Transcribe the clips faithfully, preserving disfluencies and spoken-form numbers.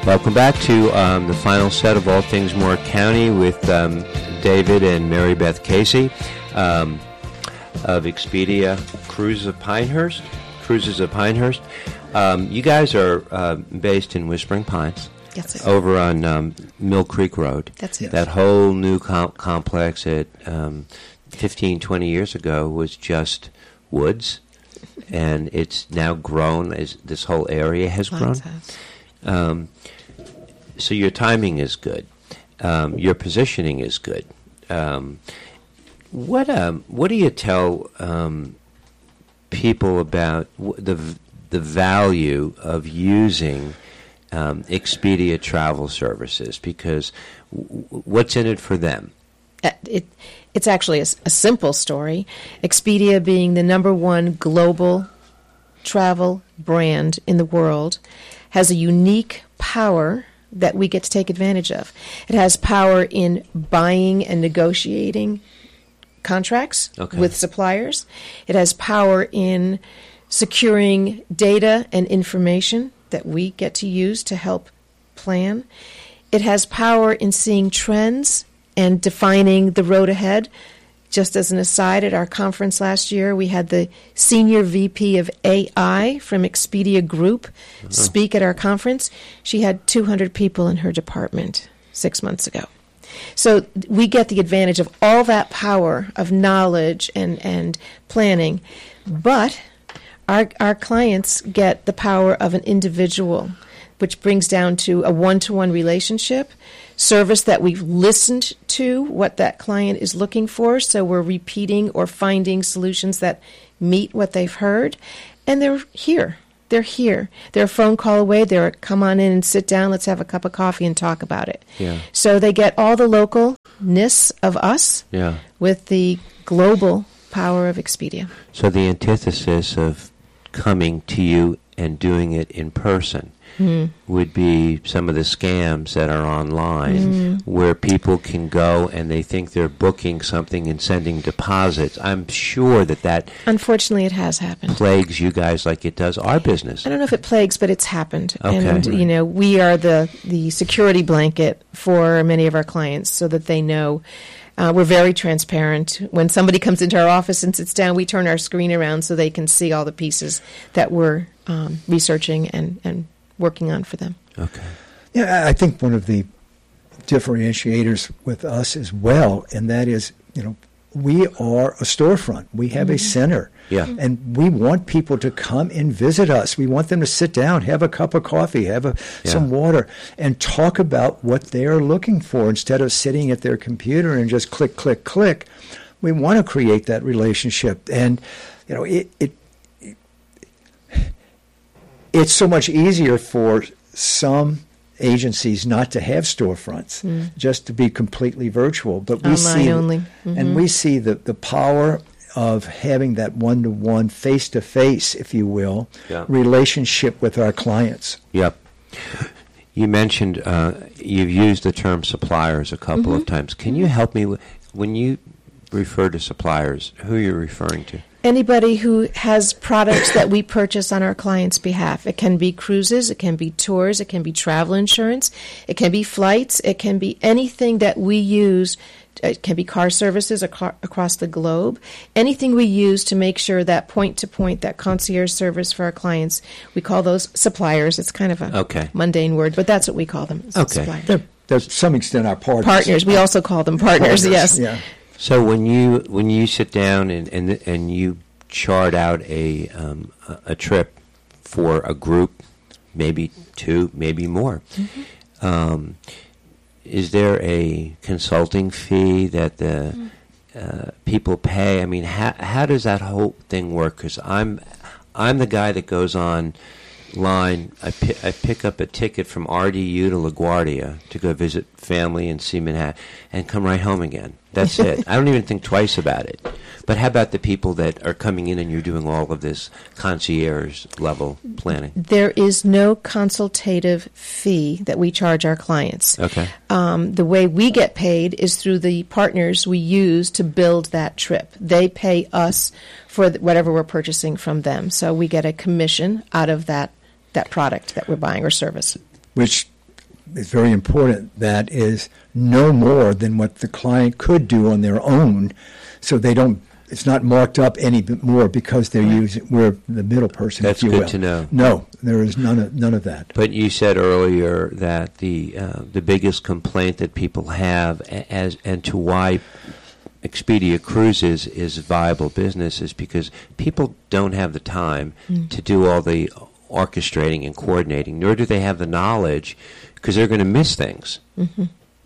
Welcome back to um, the final set of All Things Moore County with um, David and Mary Beth Casey um, of Expedia Cruises of Pinehurst. Cruises of Pinehurst. Um, you guys are uh, based in Whispering Pines. Yes, sir. Over on um, Mill Creek Road. That's it. That whole new com- complex at um, fifteen, twenty years ago was just woods, and it's now grown. As this whole area has grown. Um, so your timing is good. Um, your positioning is good. Um, what um, what do you tell um, people about w- the v- the value of using um, Expedia travel services? Because w- what's in it for them? Uh, it, it's actually a, a simple story. Expedia being the number one global travel brand in the world has a unique power that we get to take advantage of. It has power in buying and negotiating contracts okay. with suppliers. It has power in securing data and information that we get to use to help plan. It has power in seeing trends and defining the road ahead. Just as an aside, at our conference last year, we had the Senior V P of A I from Expedia Group uh-huh. speak at our conference. She had two hundred people in her department six months ago. So we get the advantage of all that power of knowledge and, and planning, but our, our clients get the power of an individual, which brings down to a one-to-one relationship, service that we've listened to, what that client is looking for, so we're repeating or finding solutions that meet what they've heard, and they're here. They're here. They're a phone call away. They're a, come on in and sit down, let's have a cup of coffee and talk about it. Yeah. So they get all the localness of us yeah. with the global power of Expedia. So the antithesis of coming to you and doing it in person Mm. would be some of the scams that are online mm. where people can go and they think they're booking something and sending deposits. I'm sure that that unfortunately it has happened. Plagues you guys like it does our business. I don't know if it plagues, but it's happened. Okay. And, you know, we are the, the security blanket for many of our clients so that they know. Uh, we're very transparent. When somebody comes into our office and sits down, we turn our screen around so they can see all the pieces that we're um, researching and, and working on for them. Okay. Yeah, I think one of the differentiators with us as well, and that is, you know, we are a storefront. We have mm-hmm. a center. Yeah. And we want people to come and visit us. We want them to sit down, have a cup of coffee, have a, yeah. some water, and talk about what they're looking for instead of sitting at their computer and just click, click, click. We want to create that relationship. And, you know, it, it it's so much easier for some agencies not to have storefronts, mm. just to be completely virtual. But we Online see, only. Mm-hmm. and we see the, the power of having that one-to-one, face-to-face, if you will, yeah. relationship with our clients. Yep. You mentioned uh, you've used the term suppliers a couple mm-hmm. of times. Can you help me with, when you refer to suppliers, who are you referring to? Anybody who has products that we purchase on our clients' behalf. It can be cruises, it can be tours, it can be travel insurance, it can be flights, it can be anything that we use. It can be car services ac- across the globe. Anything we use to make sure that point-to-point, that concierge service for our clients, we call those suppliers. It's kind of a okay. mundane word, but that's what we call them. Okay. Suppliers. They're, they're to some extent our partners. Partners. We also call them partners, partners. yes. Yeah. So when you when you sit down and and, and you chart out a um, a, a trip for a group, maybe two, maybe more, mm-hmm. um, is there a consulting fee that the uh, people pay? I mean, how how does that whole thing work? Because I'm I'm the guy that goes on line. I pi- I pick up a ticket from R D U to LaGuardia to go visit family and see Manhattan and come right home again. That's it. I don't even think twice about it. But how about the people that are coming in and you're doing all of this concierge level planning? There is no consultative fee that we charge our clients. Okay. Um, the way we get paid is through the partners we use to build that trip. They pay us for th- whatever we're purchasing from them. So we get a commission out of that, that product that we're buying or service. Which is very important that is no more than what the client could do on their own, so they don't. It's not marked up any bit more because they're using we're the middle person. That's if you good will. to know. No, there is none of none of that. But you said earlier that the uh, the biggest complaint that people have as and to why Expedia Cruises is a viable business is because people don't have the time mm. to do all the orchestrating and coordinating, nor do they have the knowledge because they're going to miss things. Mm-hmm.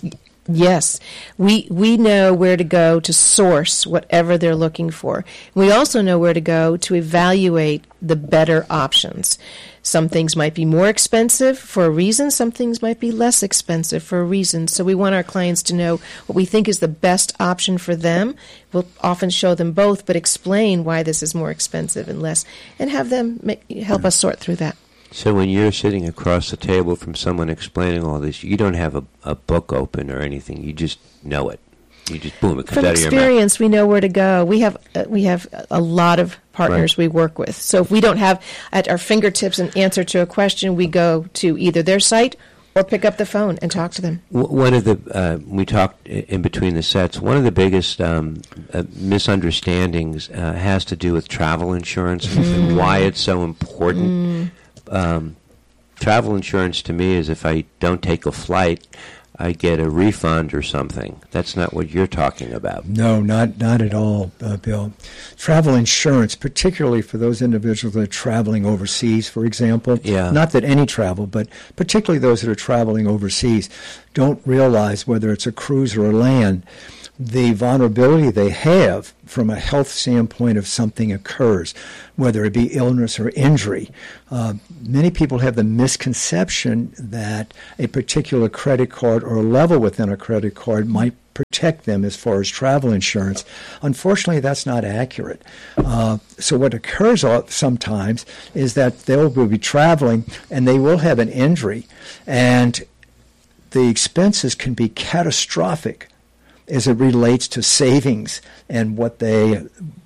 Yes, we we know where to go to source whatever they're looking for. We also know where to go to evaluate the better options. Some things might be more expensive for a reason. Some things might be less expensive for a reason. So we want our clients to know what we think is the best option for them. We'll often show them both, but explain why this is more expensive and less, and have them make, help us sort through that. So when you're sitting across the table from someone explaining all this, you don't have a, a book open or anything. You just know it. You just, boom, it comes From out of your mouth. From experience, we know where to go. We have uh, we have a lot of partners Right. we work with. So if we don't have at our fingertips an answer to a question, we go to either their site or pick up the phone and talk to them. W- One of the, uh, we talked i- in between the sets, one of the biggest um, uh, misunderstandings uh, has to do with travel insurance mm. and why it's so important. Mm. Um, travel insurance to me is if I don't take a flight, I get a refund or something. That's not what you're talking about. No, not not at all, uh, Bill. Travel insurance, particularly for those individuals that are traveling overseas, for example. Yeah. Not that any travel, but particularly those that are traveling overseas don't realize whether it's a cruise or a land, the vulnerability they have from a health standpoint if something occurs, whether it be illness or injury. Uh, many people have the misconception that a particular credit card or a level within a credit card might protect them as far as travel insurance. Unfortunately, that's not accurate. Uh, so what occurs sometimes is that they will be traveling and they will have an injury, and the expenses can be catastrophic as it relates to savings and what they,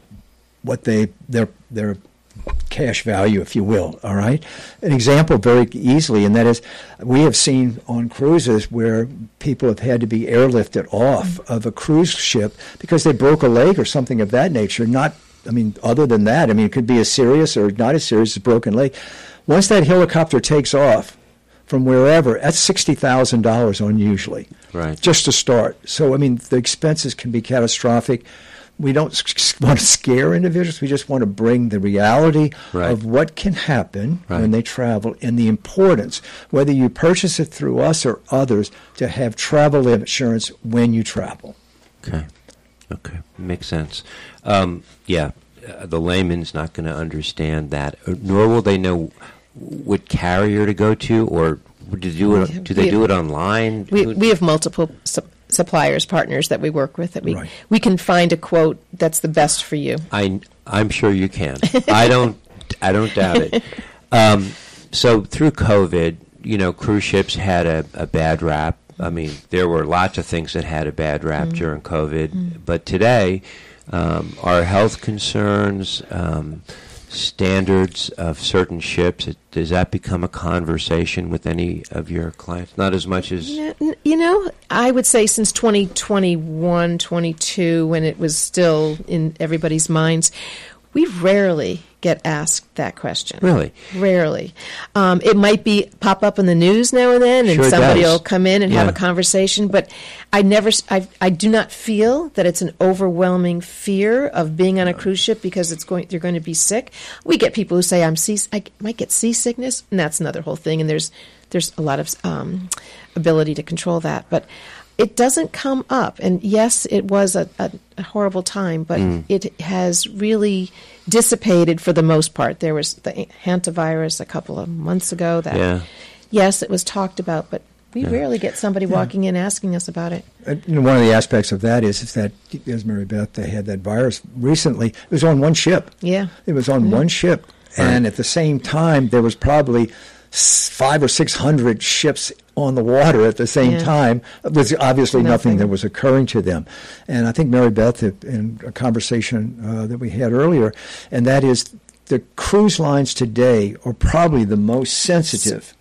what they, their their cash value, if you will. All right, an example very easily, and that is, we have seen on cruises where people have had to be airlifted off of a cruise ship because they broke a leg or something of that nature. Not, I mean, other than that, I mean, it could be as serious or not as serious as a broken leg. Once that helicopter takes off from wherever, that's sixty thousand dollars unusually. Right. Just to start. So, I mean, the expenses can be catastrophic. We don't want to scare individuals. We just want to bring the reality right. of what can happen right. when they travel and the importance, whether you purchase it through us or others, to have travel insurance when you travel. Okay. Okay. Makes sense. Um, yeah. Uh, the layman's not going to understand that, nor will they know what carrier to go to, or do they do it, do they we, do it online? We we have multiple su- suppliers, partners that we work with that we right. we can find a quote that's the best for you. I I'm sure you can. I don't I don't doubt it. Um, so through COVID, you know, cruise ships had a, a bad rap. I mean, there were lots of things that had a bad rap mm. during COVID, mm. but today, um, our health concerns. Um, standards of certain ships, it, does that become a conversation with any of your clients? Not as much as... You know, I would say since twenty twenty-one, twenty-two, when it was still in everybody's minds, we rarely get asked that question. Really? Rarely. Um, it might be pop up in the news now and then, and sure somebody does. will come in and yeah. have a conversation. But I never, I, I do not feel that it's an overwhelming fear of being on a cruise ship because it's going, you're going to be sick. We get people who say I'm sea, I might get seasickness, and that's another whole thing. And there's, there's a lot of um, ability to control that, but it doesn't come up. And yes, it was a, a, a horrible time, but mm. it has really dissipated for the most part. There was the hantavirus a couple of months ago that, yeah. yes, it was talked about, but we yeah. rarely get somebody yeah. walking in asking us about it. Uh, you know, one of the aspects of that is, is that, as Mary Beth, they had that virus recently. It was on one ship. Yeah. It was on mm-hmm. one ship. Right. And at the same time, there was probably five or six hundred ships on the water at the same yeah. time. It was obviously nothing. nothing that was occurring to them. And I think Mary Beth, in a conversation uh, that we had earlier, and that is the cruise lines today are probably the most sensitive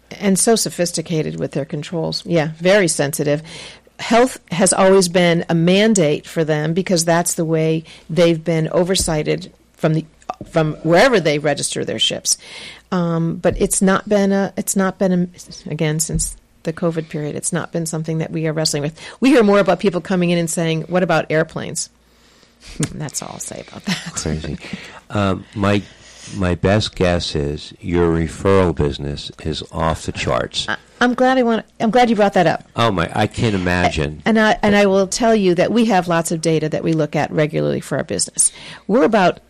and so sophisticated with their controls. Yeah, very sensitive. Health has always been a mandate for them because that's the way they've been oversighted from the from wherever they register their ships. Um, but it's not been a it's not been a, again since the COVID period. It's not been something that we are wrestling with. We hear more about people coming in and saying, "What about airplanes?" And that's all I'll say about that. Crazy. Um, my my best guess is your referral business is off the charts. I, I'm glad I want. I'm glad you brought that up. Oh my! I can't imagine. And I and I will tell you that we have lots of data that we look at regularly for our business. We're about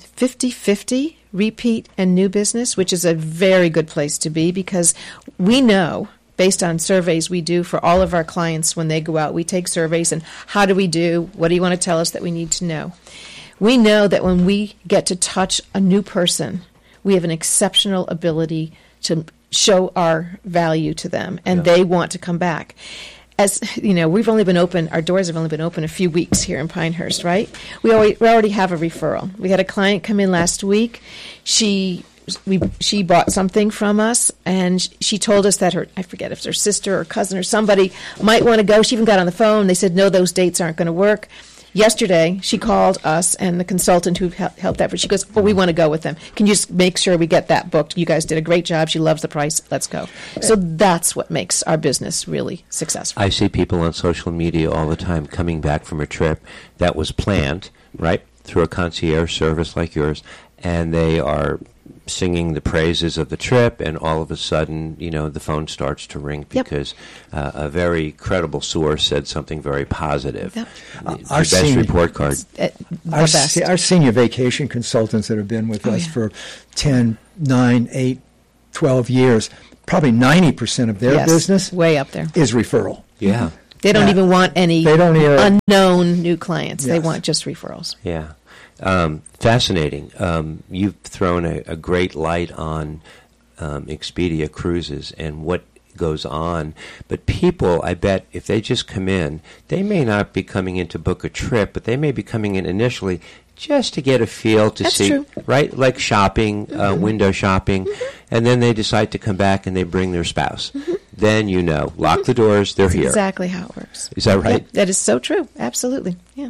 fifty-fifty repeat and new business, which is a very good place to be because we know, based on surveys we do for all of our clients when they go out, we take surveys and how do we do? What do you want to tell us that we need to know? We know that when we get to touch a new person, we have an exceptional ability to show our value to them, and yeah. they want to come back. As you know, we've only been open, our doors have only been open a few weeks here in Pinehurst, right? We already, we already have a referral. We had a client come in last week. She we she bought something from us, and she told us that her, I forget if it's her sister or cousin or somebody might want to go. She even got on the phone. They said, no, those dates aren't going to work. Yesterday, she called us and the consultant who helped that, but she goes, well, we want to go with them. Can you just make sure we get that booked? You guys did a great job. She loves the price. Let's go. So that's what makes our business really successful. I see people on social media all the time coming back from a trip that was planned, right, through a concierge service like yours, and they are singing the praises of the trip, and all of a sudden, you know, the phone starts to ring because yep. uh, a very credible source said something very positive. Yep. Uh, our best senior, report card. Uh, our, best. Se- our senior vacation consultants that have been with oh, us yeah. for ten, nine, eight, twelve years, probably ninety percent of their yes, business way up there. is referral. Yeah. They don't yeah. even want any they don't even, unknown new clients. Yes. They want just referrals. Yeah. Um, fascinating. Um, you've thrown a, a great light on um, Expedia Cruises and what goes on. But people, I bet, if they just come in, they may not be coming in to book a trip, but they may be coming in initially just to get a feel to That's see, true. right? Like shopping, mm-hmm. uh, window shopping, mm-hmm. and then they decide to come back and they bring their spouse. Mm-hmm. Then you know, lock the doors, they're That's here. Exactly how it works. Is that right? Yep, that is so true. Absolutely. Yeah.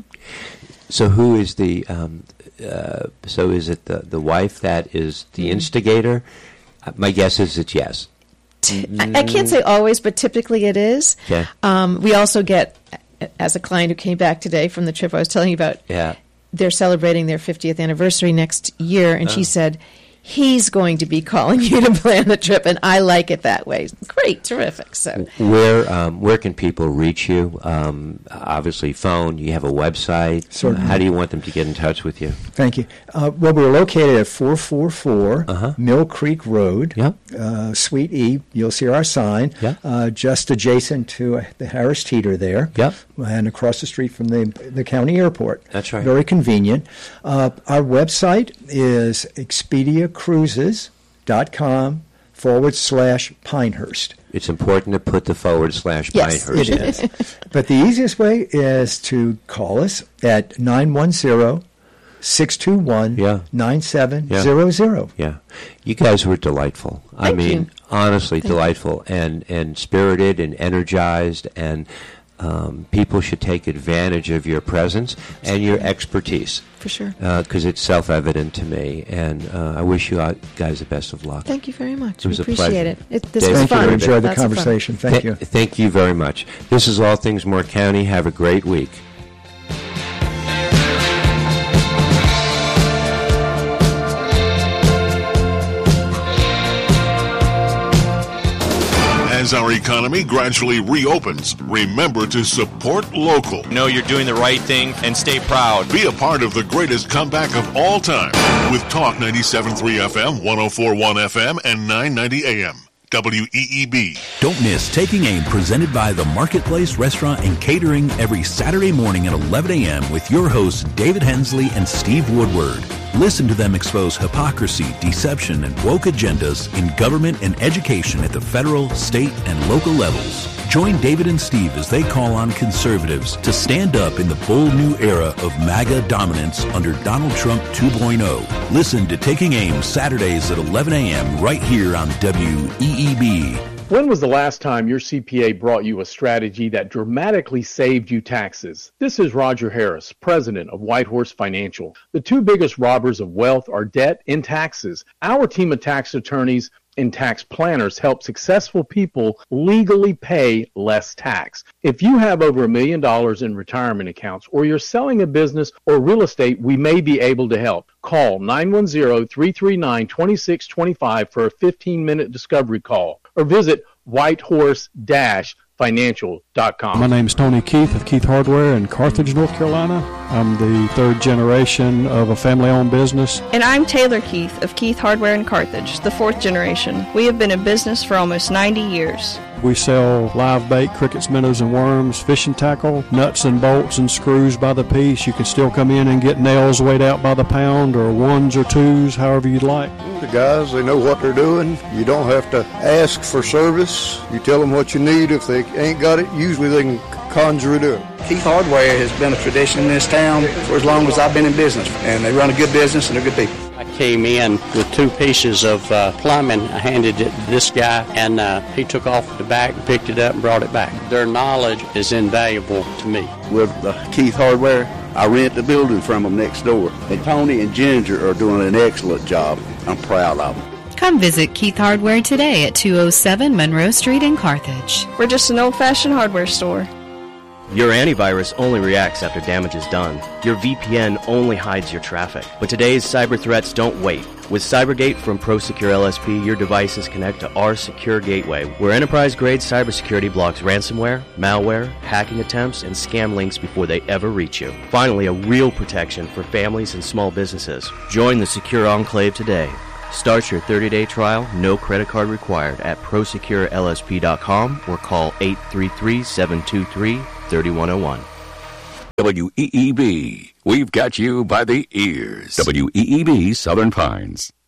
So who is the, um, uh, so is it the, the wife that is the instigator? Uh, my guess is it's yes. T- I, I can't say always, but typically it is. Okay. Um, we also get, as a client who came back today from the trip I was telling you about, yeah. they're celebrating their fiftieth anniversary next year, and oh. she said, he's going to be calling you to plan the trip, and I like it that way. Great, terrific. So, where um, where can people reach you? Um, obviously, phone. You have a website. Certainly. Uh, how do you want them to get in touch with you? Thank you. Uh, well, we're located at four forty-four uh-huh. Mill Creek Road, yep. uh, Suite E. You'll see our sign, yep. uh, just adjacent to uh, the Harris Teeter there, yep. and across the street from the the county airport. That's right. Very convenient. Uh, our website is Expedia Cruises dot com forward slash Pinehurst. It's important to put the forward slash yes, Pinehurst it in. is. But the easiest way is to call us at nine one zero, six two one, nine seven zero zero. Yeah. You guys were delightful. Thank I mean, you. honestly Thank delightful and, and spirited and energized, and um, people should take advantage of your presence and your expertise. For sure. Because uh, it's self-evident to me, and uh, I wish you guys the best of luck. Thank you very much. It was we a appreciate pleasure. it. it. This Dave, was Thank fun. you. I enjoyed the Lots of fun. conversation. Thank you. Th- thank you very much. This is All Things Moore County. Have a great week. As our economy gradually reopens, remember to support local. Know you're doing the right thing and stay proud. Be a part of the greatest comeback of all time with Talk ninety-seven point three F M, one oh four point one F M, and nine ninety A M. W E E B. Don't miss Taking Aim, presented by the Marketplace Restaurant and Catering, every Saturday morning at eleven a.m. with your hosts David Hensley and Steve Woodward. Listen to them expose hypocrisy, deception, and woke agendas in government and education at the federal, state, and local levels. Join Join David and Steve as they call on conservatives to stand up in the bold new era of MAGA dominance under Donald Trump two point oh. Listen to Taking Aim Saturdays at eleven a.m. right here on W E E B. When was the last time your C P A brought you a strategy that dramatically saved you taxes? This is Roger Harris, president of Whitehorse Financial. The two biggest robbers of wealth are debt and taxes. Our team of tax attorneys and tax planners help successful people legally pay less tax. If you have over a million dollars in retirement accounts or you're selling a business or real estate, we may be able to help. Call nine one zero, three three nine, two six two five for a fifteen-minute discovery call or visit whitehorse dash financial dot com. My name is Tony Keith of Keith Hardware in Carthage, North Carolina. I'm the third generation of a family-owned business. And I'm Taylor Keith of Keith Hardware in Carthage, the fourth generation. We have been in business for almost ninety years. We sell live bait, crickets, minnows, and worms, fishing tackle, nuts and bolts and screws by the piece. You can still come in and get nails weighed out by the pound or ones or twos, however you'd like. The guys, they know what they're doing. You don't have to ask for service. You tell them what you need. If they ain't got it, usually they can conjure it up. Keith Hardware has been a tradition in this town for as long as I've been in business, and they run a good business and they're good people. I came in with two pieces of uh, plumbing. I handed it to this guy, and uh, he took off the back and picked it up and brought it back. Their knowledge is invaluable to me. With uh, Keith Hardware, I rent the building from them next door. And Tony and Ginger are doing an excellent job. I'm proud of them. Come visit Keith Hardware today at two oh seven Monroe Street in Carthage. We're just an old-fashioned hardware store. Your antivirus only reacts after damage is done. Your V P N only hides your traffic. But today's cyber threats don't wait. With CyberGate from ProSecure L S P, your devices connect to our secure gateway, where enterprise-grade cybersecurity blocks ransomware, malware, hacking attempts, and scam links before they ever reach you. Finally, a real protection for families and small businesses. Join the Secure Enclave today. Start your thirty-day trial, no credit card required, at prosecure L S P dot com or call eight three three, seven two three, three one zero one. W E E B. We've got you by the ears. W E E B Southern Pines.